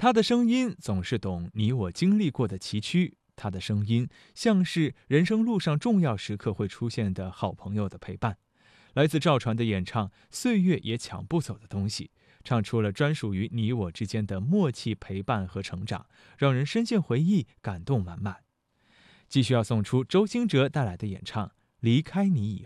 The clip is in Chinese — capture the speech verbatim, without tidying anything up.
他的声音总是懂你我经历过的崎岖，他的声音像是人生路上重要时刻会出现的好朋友的陪伴。来自赵传的演唱，岁月也抢不走的东西，唱出了专属于你我之间的默契陪伴和成长，让人深陷回忆，感动满满。继续要送出周兴哲带来的演唱《离开你以后》。